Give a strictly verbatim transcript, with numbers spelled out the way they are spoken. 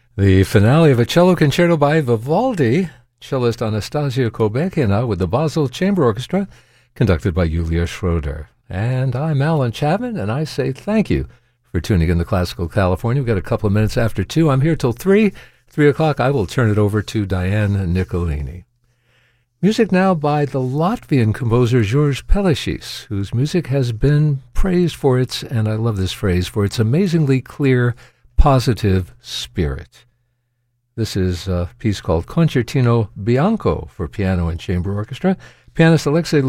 The finale of a cello concerto by Vivaldi, cellist Anastasia Kobekina with the Basel Chamber Orchestra, conducted by Julia Schroeder. And I'm Alan Chapman, and I say thank you for tuning in to Classical California. We've got a couple of minutes after two. I'm here till three. Three o'clock, I will turn it over to Diane Nicolini. Music now by the Latvian composer George Pelešis, whose music has been praised for its, and I love this phrase, for its amazingly clear, positive spirit. This is a piece called Concertino Bianco for piano and chamber orchestra. Pianist Alexei